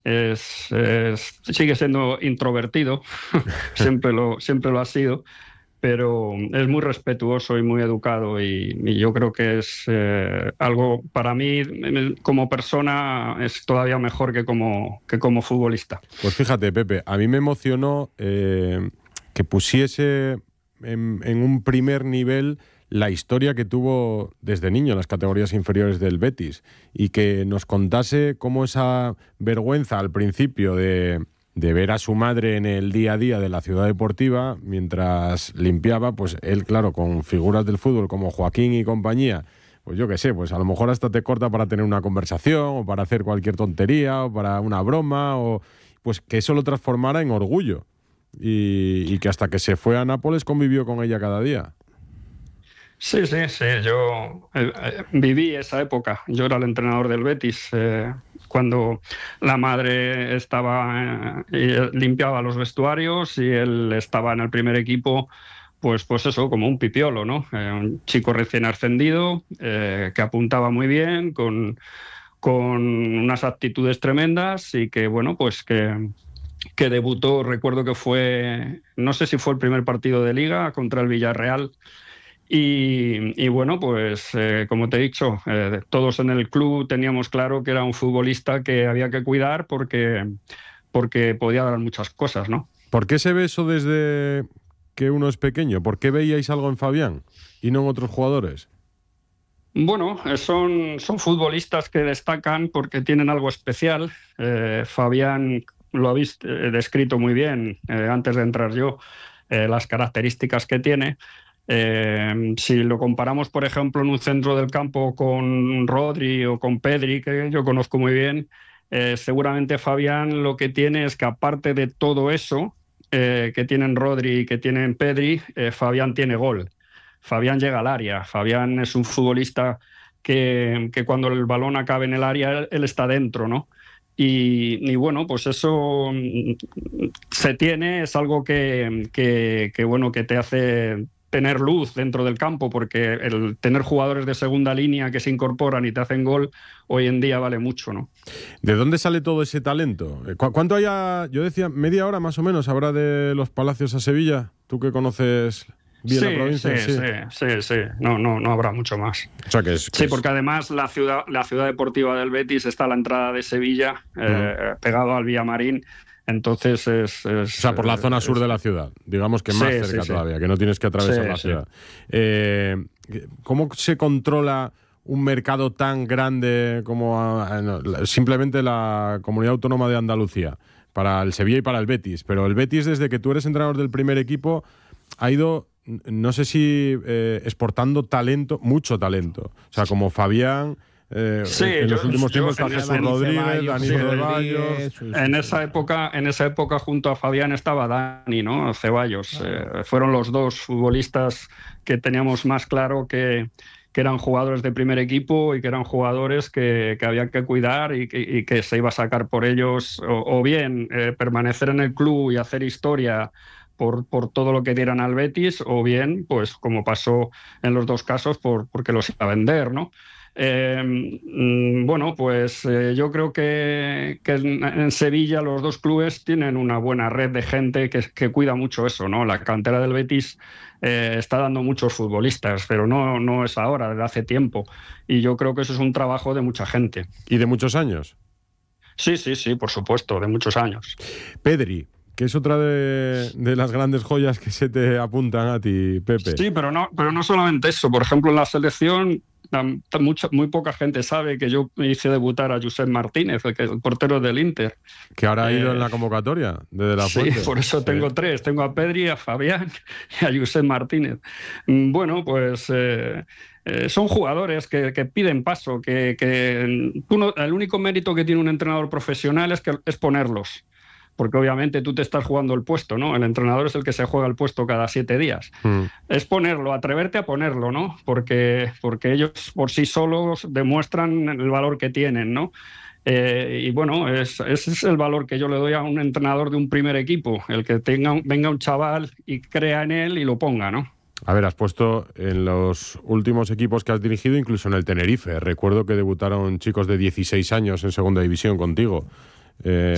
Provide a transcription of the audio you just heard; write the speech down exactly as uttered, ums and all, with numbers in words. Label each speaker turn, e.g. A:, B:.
A: Es, es- sigue siendo introvertido, siempre lo, siempre lo ha sido, pero es muy respetuoso y muy educado y, y yo creo que es eh, algo para mí eh, como persona es todavía mejor que como, que como futbolista.
B: Pues fíjate, Pepe, a mí me emocionó eh, que pusiese en, en un primer nivel la historia que tuvo desde niño en las categorías inferiores del Betis y que nos contase cómo esa vergüenza al principio de, de ver a su madre en el día a día de la ciudad deportiva mientras limpiaba, pues él, claro, con figuras del fútbol como Joaquín y compañía, pues yo qué sé, pues a lo mejor hasta te corta para tener una conversación o para hacer cualquier tontería o para una broma, o pues que eso lo transformara en orgullo y, y que hasta que se fue a Nápoles convivió con ella cada día.
A: Sí, sí, sí, yo eh, eh, viví esa época. Yo era el entrenador del Betis eh, cuando la madre estaba eh, y limpiaba los vestuarios y él estaba en el primer equipo, pues, pues eso, como un pipiolo, ¿no? Eh, un chico recién ascendido eh, que apuntaba muy bien, con, con unas aptitudes tremendas y que, bueno, pues que, que debutó, recuerdo que fue, no sé si fue el primer partido de Liga contra el Villarreal y, y bueno, pues eh, como te he dicho, eh, todos en el club teníamos claro que era un futbolista que había que cuidar porque, porque podía dar muchas cosas, ¿no?
B: ¿Por qué se ve eso desde que uno es pequeño? ¿Por qué veíais algo en Fabián y no en otros jugadores?
A: Bueno, eh, son, son futbolistas que destacan porque tienen algo especial. Eh, Fabián lo habéis eh, descrito muy bien eh, antes de entrar yo, eh, las características que tiene. Eh, si lo comparamos, por ejemplo, en un centro del campo con Rodri o con Pedri, que yo conozco muy bien, eh, seguramente Fabián lo que tiene es que aparte de todo eso eh, que tienen Rodri y que tienen Pedri, eh, Fabián tiene gol. Fabián llega al área. Fabián es un futbolista que, que cuando el balón acabe en el área, él está dentro, ¿no? Y, y bueno, pues eso mm, se tiene, es algo que, que, que, bueno, que te hace tener luz dentro del campo, porque el tener jugadores de segunda línea que se incorporan y te hacen gol, hoy en día vale mucho, ¿no?
B: ¿De dónde sale todo ese talento? ¿Cu- ¿Cuánto haya? Yo decía, media hora más o menos habrá de los Palacios a Sevilla. Tú que conoces bien la
A: Sí,
B: provincia,
A: sí,
B: sí.
A: sí, sí, sí. No, no, no habrá mucho más.
B: O sea que es... Que
A: Sí,
B: es...
A: porque además la ciudad, la ciudad deportiva del Betis está a la entrada de Sevilla,
B: Uh-huh.
A: eh, pegado al Villamarín. Entonces es,
B: O
A: es,
B: sea, por la zona sur
A: es-
B: de la ciudad, digamos que más
A: sí, sí,
B: cerca
A: sí.
B: todavía, que no tienes que
A: Sí,
B: atravesar la
A: sí.
B: ciudad. Eh, ¿Cómo se controla un mercado tan grande como ah, no, simplemente la Comunidad Autónoma de Andalucía? Para el Sevilla y para el Betis. Pero el Betis, desde que tú eres entrenador del primer equipo, ha ido, no sé si eh, exportando talento, mucho talento. O sea, como Fabián... Eh,
A: Sí,
B: en
A: yo,
B: los últimos
A: yo
B: tiempos está
A: en
B: Jesús
A: esa,
C: Dani
B: Rodríguez,
C: Ceballos,
B: Dani
A: sí,
B: Ceballos...
C: Rodríguez, sí,
A: en
C: sí,
A: esa
C: sí.
A: época, en esa época junto a Fabián estaba Dani, ¿no? Ceballos.
C: Claro.
A: Eh, fueron los dos futbolistas que teníamos más claro que, que eran jugadores de primer equipo y que eran jugadores que, que había que cuidar y que, y que se iba a sacar por ellos, o, o bien eh, permanecer en el club y hacer historia por, por todo lo que dieran al Betis, o bien, pues como pasó en los dos casos, por, porque los iba a vender, ¿no? Eh, mm, bueno, pues eh, yo creo que, que en, en Sevilla los dos clubes tienen una buena red de gente que, que cuida mucho eso, ¿no? La cantera del Betis eh, está dando muchos futbolistas, pero no, no es ahora, desde hace tiempo. Y yo creo que eso es un trabajo de mucha gente.
B: Y de muchos años.
A: Sí, sí, sí, por supuesto, de muchos años.
B: Pedri, que es otra de, de las grandes joyas que se te apuntan a ti, Pepe.
A: Sí, pero no, pero no solamente eso. Por ejemplo, en la selección, tam- tam- mucha, muy poca gente sabe que yo hice debutar a Josep Martínez, el, que, el portero del Inter.
B: Que ahora ha ido
A: Eh,
B: en la convocatoria de De La
A: Sí,
B: Fuente.
A: por eso
B: Sí.
A: tengo tres. Tengo a Pedri, a Fabián y a Josep Martínez. Mm, Bueno, pues eh, eh, son jugadores que, que piden paso, que, que tú no- el único mérito que tiene un entrenador profesional es, que, es ponerlos. Porque obviamente tú te estás jugando el puesto, ¿no? El entrenador es el que se juega el puesto cada siete días.
B: Mm.
A: Es ponerlo, atreverte a ponerlo, ¿no? Porque, porque ellos por sí solos demuestran el valor que tienen, ¿no? Eh, y bueno, es, ese es el valor que yo le doy a un entrenador de un primer equipo, el que tenga, venga un chaval y crea en él y lo ponga, ¿no?
B: A ver, has puesto en los últimos equipos que has dirigido, incluso en el Tenerife. Recuerdo que debutaron chicos de dieciséis años en segunda división contigo. Eh,